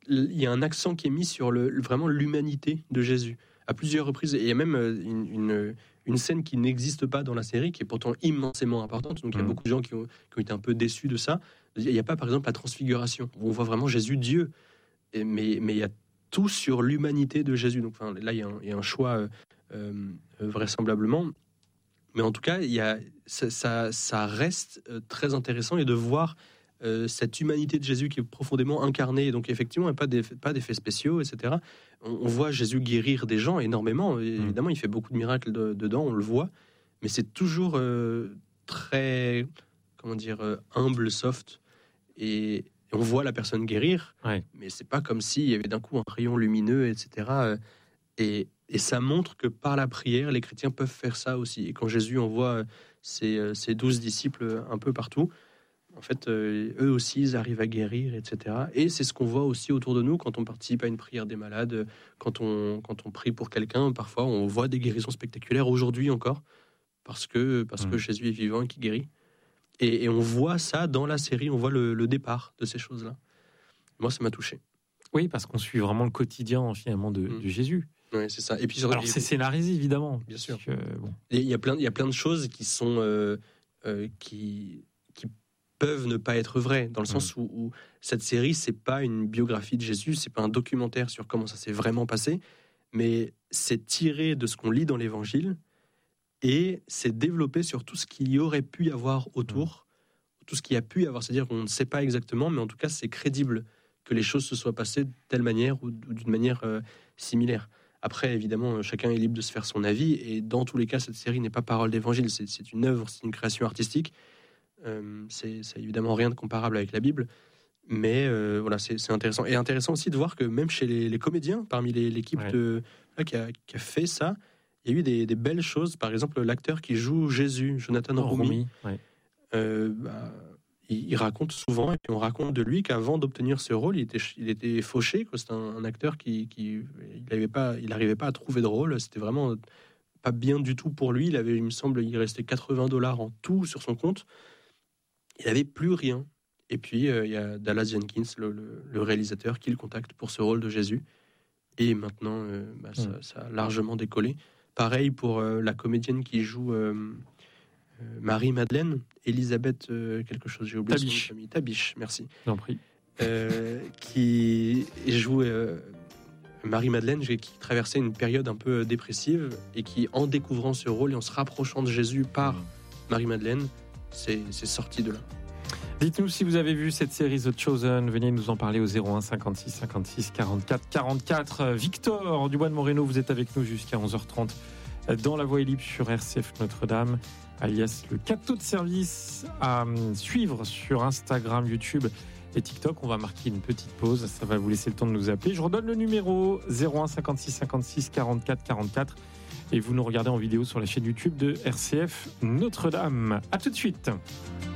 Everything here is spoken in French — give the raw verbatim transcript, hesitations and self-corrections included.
il y a un accent qui est mis sur le, vraiment l'humanité de Jésus à plusieurs reprises. Et il y a même une, une, une scène qui n'existe pas dans la série, qui est pourtant immensément importante. Donc il y a mmh. beaucoup de gens qui ont, qui ont été un peu déçus de ça. Il n'y a pas, par exemple, la transfiguration, où on voit vraiment Jésus Dieu. Et, mais, mais il y a tout sur l'humanité de Jésus. Donc enfin, là, il y, a un, il y a un choix euh, euh, vraisemblablement. Mais en tout cas, il y a, ça, ça, ça reste très intéressant et de voir euh, cette humanité de Jésus qui est profondément incarnée. Donc effectivement, il n'y a pas d'effets, pas d'effets spéciaux, et cetera. On, on voit Jésus guérir des gens énormément. Évidemment, il fait beaucoup de miracles de, dedans, on le voit. Mais c'est toujours euh, très, comment dire, euh, humble, soft. Et on voit la personne guérir. Ouais. Mais c'est pas comme s'il y avait d'un coup un rayon lumineux, et cetera. Et Et ça montre que par la prière, les chrétiens peuvent faire ça aussi. Et quand Jésus envoie ses, ses douze disciples un peu partout, en fait, euh, eux aussi, ils arrivent à guérir, et cetera. Et c'est ce qu'on voit aussi autour de nous quand on participe à une prière des malades, quand on, quand on prie pour quelqu'un. Parfois, on voit des guérisons spectaculaires, aujourd'hui encore, parce que, parce mmh. que Jésus est vivant et qui guérit. Et, et on voit ça dans la série, on voit le, le départ de ces choses-là. Moi, ça m'a touché. Oui, parce qu'on suit vraiment le quotidien, finalement, de, mmh. de Jésus. Oui, c'est ça. Et puis, alors, c'est scénarisé, évidemment. Bien sûr. Que, bon. Et il y a plein, il y a plein de choses qui sont, euh, euh, qui, qui peuvent ne pas être vraies, dans le sens mmh. où, où cette série, c'est pas une biographie de Jésus, c'est pas un documentaire sur comment ça s'est vraiment passé, mais c'est tiré de ce qu'on lit dans l'Évangile et c'est développé sur tout ce qu'il y aurait pu y avoir autour, mmh. tout ce qu'il y a pu y avoir. C'est-à-dire qu'on ne sait pas exactement, mais en tout cas, c'est crédible que les choses se soient passées de telle manière ou d'une manière euh, similaire. Après, évidemment, chacun est libre de se faire son avis, et dans tous les cas, cette série n'est pas parole d'évangile, c'est, c'est une œuvre, c'est une création artistique. Euh, c'est, c'est évidemment rien de comparable avec la Bible, mais euh, voilà, c'est, c'est intéressant. Et intéressant aussi de voir que même chez les, les comédiens, parmi les, l'équipe ouais. de, là, qui, a, qui a fait ça, il y a eu des, des belles choses. Par exemple, l'acteur qui joue Jésus, Jonathan oh, Roumi, ouais. euh, bah, il, il raconte souvent, et puis on raconte de lui qu'avant d'obtenir ce rôle, il était, il était fauché, quoi. C'est un, un acteur qui, qui il n'arrivait pas, il n'arrivait pas à trouver de rôle. C'était vraiment pas bien du tout pour lui. Il avait, il me semble, il restait quatre-vingts dollars en tout sur son compte. Il n'avait plus rien. Et puis euh, il y a Dallas Jenkins, le, le, le réalisateur, qui le contacte pour ce rôle de Jésus. Et maintenant, euh, bah, mmh. ça, ça a largement décollé. Pareil pour euh, la comédienne qui joue euh, euh, Marie-Madeleine, Elisabeth euh, quelque chose, j'ai oublié Tabiche. son nom de famille. Tabiche, merci. J'en prie. Euh, qui joue euh, Marie-Madeleine, qui traversait une période un peu dépressive et qui, en découvrant ce rôle et en se rapprochant de Jésus par Marie-Madeleine, c'est, c'est sorti de là. Dites-nous si vous avez vu cette série The Chosen, venez nous en parler au zéro un cinquante-six cinquante-six quarante-quatre quarante-quatre. Victor du Bois de Moreno, vous êtes avec nous jusqu'à onze heures trente dans La Voix est libre sur R C F Notre-Dame, alias le cadeau de service à suivre sur Instagram, YouTube et TikTok. On va marquer une petite pause, ça va vous laisser le temps de nous appeler. Je redonne le numéro zéro un cinquante-six cinquante-six quarante-quatre quarante-quatre et vous nous regardez en vidéo sur la chaîne YouTube de R C F Notre-Dame. À tout de suite.